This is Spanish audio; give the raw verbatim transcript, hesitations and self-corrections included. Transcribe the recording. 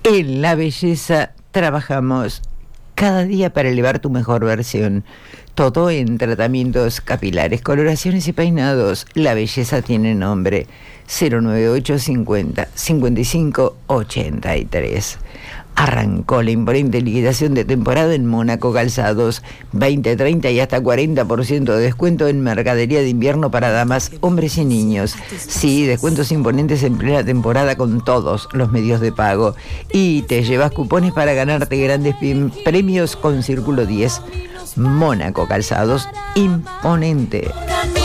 En la belleza trabajamos cada día para elevar tu mejor versión. Todo en tratamientos capilares, coloraciones y peinados. La belleza tiene nombre. cero nueve ocho cincuenta cincuenta y cinco ochenta y tres. Arrancó la imponente liquidación de temporada en Mónaco Calzados. veinte, treinta y hasta cuarenta por ciento de descuento en mercadería de invierno para damas, hombres y niños. Sí, descuentos imponentes en plena temporada con todos los medios de pago. Y te llevas cupones para ganarte grandes premios con Círculo diez. Mónaco Calzados, imponente.